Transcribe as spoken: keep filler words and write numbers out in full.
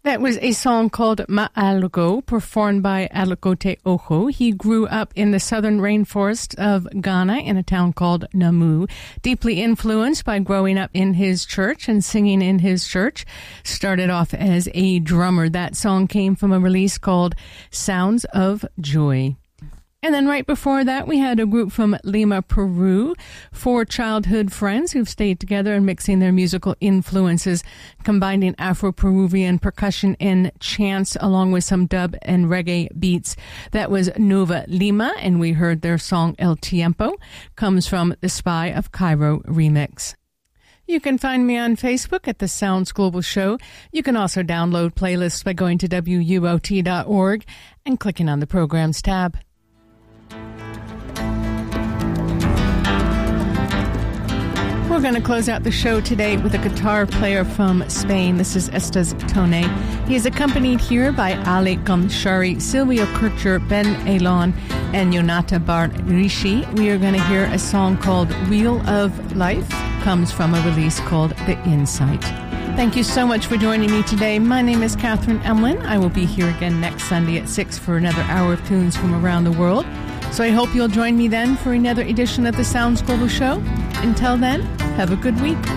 That was a song called Ma'algo, performed by Alakote Oho. He grew up in the southern rainforest of Ghana in a town called Namu, deeply influenced by growing up in his church and singing in his church. Started off as a drummer. That song came from a release called Sounds of Joy. And then right before that, we had a group from Lima, Peru, four childhood friends who've stayed together and mixing their musical influences, combining Afro-Peruvian percussion and chants along with some dub and reggae beats. That was Nova Lima, and we heard their song El Tiempo, comes from the Spy of Cairo remix. You can find me on Facebook at the Sounds Global Show. You can also download playlists by going to W U O T dot org and clicking on the Programs tab. We're going to close out the show today with a guitar player from Spain. This is Estes Tone. He is accompanied here by Ali Gomshari, Silvio Kircher, Ben Elon, and Yonata Bar Rishi. We are going to hear a song called Wheel of Life. Comes from a release called The Insight. Thank you so much for joining me today. My name is Catherine Emlin. I will be here again next Sunday at six for another hour of tunes from around the world. So I hope you'll join me then for another edition of the Sounds Global Show. Until then, have a good week.